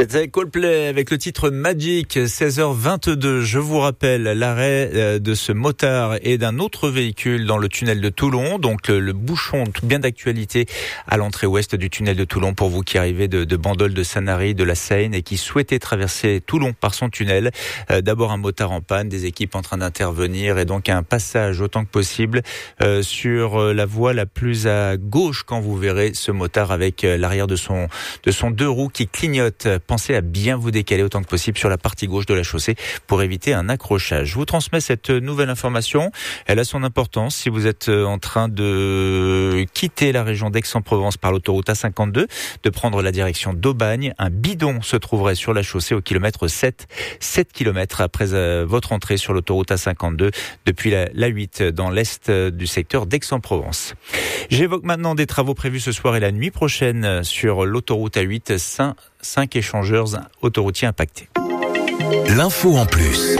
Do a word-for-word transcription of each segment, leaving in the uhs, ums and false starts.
C'était Coldplay avec le titre Magic, seize heures vingt-deux. Je vous rappelle l'arrêt de ce motard et d'un autre véhicule dans le tunnel de Toulon. Donc le, le bouchon bien d'actualité à l'entrée ouest du tunnel de Toulon pour vous qui arrivez de, de Bandol, de Sanary, de la Seine et qui souhaitez traverser Toulon par son tunnel. Euh, d'abord un motard en panne, des équipes en train d'intervenir et donc un passage autant que possible euh, sur la voie la plus à gauche quand vous verrez ce motard avec l'arrière de son, de son deux roues qui clignote. Pensez à bien vous décaler autant que possible sur la partie gauche de la chaussée pour éviter un accrochage. Je vous transmets cette nouvelle information. Elle a son importance si vous êtes en train de quitter la région d'Aix-en-Provence par l'autoroute A cinquante-deux, de prendre la direction d'Aubagne. Un bidon se trouverait sur la chaussée au kilomètre sept, sept kilomètres après votre entrée sur l'autoroute A cinquante-deux depuis la, la huit dans l'est du secteur d'Aix-en-Provence. J'évoque maintenant des travaux prévus ce soir et la nuit prochaine sur l'autoroute A huit, cinq, cinq échangeurs autoroutiers impactés. L'info en plus.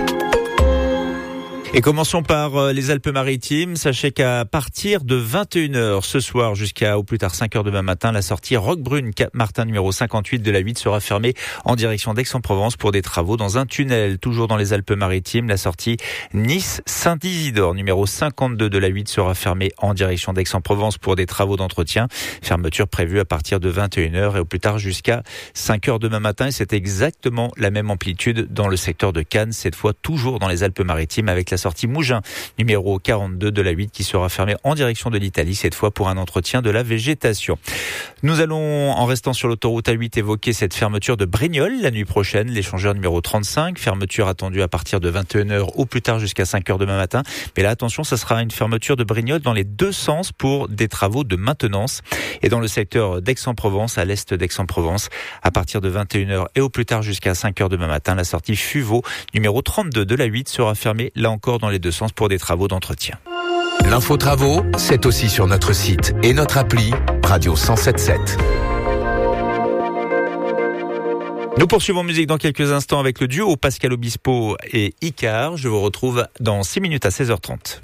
Et commençons par les Alpes-Maritimes. Sachez qu'à partir de vingt et une heures ce soir jusqu'à au plus tard cinq heures demain matin, la sortie Roquebrune Cap Martin numéro cinquante-huit de la huit sera fermée en direction d'Aix-en-Provence pour des travaux dans un tunnel. Toujours dans les Alpes-Maritimes, la sortie Nice-Saint-Isidore numéro cinquante-deux de la huit sera fermée en direction d'Aix-en-Provence pour des travaux d'entretien. Fermeture prévue à partir de vingt et une heures et au plus tard jusqu'à cinq heures demain matin. Et c'est exactement la même amplitude dans le secteur de Cannes, cette fois toujours dans les Alpes-Maritimes avec la sortie Mougins numéro quarante-deux de la huit qui sera fermée en direction de l'Italie, cette fois pour un entretien de la végétation. Nous allons, en restant sur l'autoroute A huit, évoquer cette fermeture de Brignoles la nuit prochaine, l'échangeur numéro trente-cinq, fermeture attendue à partir de vingt et une heures au plus tard jusqu'à cinq heures demain matin. Mais là, attention, ça sera une fermeture de Brignoles dans les deux sens pour des travaux de maintenance. Et dans le secteur d'Aix-en-Provence, à l'est d'Aix-en-Provence, à partir de vingt et une heures et au plus tard jusqu'à cinq heures demain matin, la sortie Fuveau numéro trente-deux de la huit sera fermée là encore dans les deux sens pour des travaux d'entretien. L'info travaux, c'est aussi sur notre site et notre appli Radio cent sept sept. Nous poursuivons musique dans quelques instants avec le duo Pascal Obispo et Icar. Je vous retrouve dans six minutes à seize heures trente.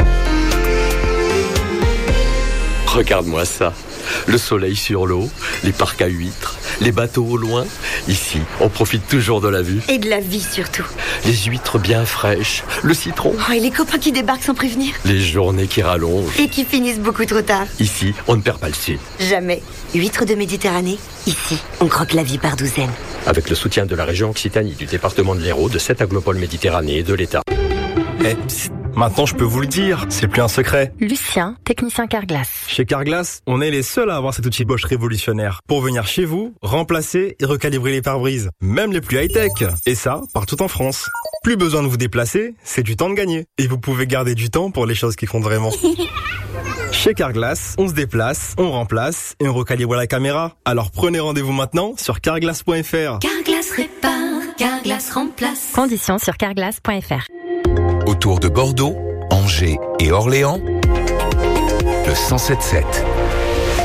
Regarde-moi ça, le soleil sur l'eau, les parcs à huîtres, les bateaux au loin. Ici, on profite toujours de la vue. Et de la vie surtout. Les huîtres bien fraîches, le citron. Oh, et les copains qui débarquent sans prévenir. Les journées qui rallongent. Et qui finissent beaucoup trop tard. Ici, on ne perd pas le sud. Jamais. Huîtres de Méditerranée, ici, on croque la vie par douzaines. Avec le soutien de la région Occitanie, du département de l'Hérault, de sept aglopoles Méditerranée et de l'État. Eh, psst, maintenant je peux vous le dire, c'est plus un secret. Lucien, technicien Carglass. Chez Carglass, on est les seuls à avoir cet outil Bosch révolutionnaire pour venir chez vous, remplacer et recalibrer les pare-brises, même les plus high-tech. Et ça, partout en France. Plus besoin de vous déplacer, c'est du temps de gagner. Et vous pouvez garder du temps pour les choses qui comptent vraiment. Chez Carglass, on se déplace, on remplace et on recalibre la caméra. Alors prenez rendez-vous maintenant sur carglass point f r. Carglass répare, Carglass remplace. Conditions sur carglass point f r. Autour de Bordeaux, Angers et Orléans, le cent sept sept.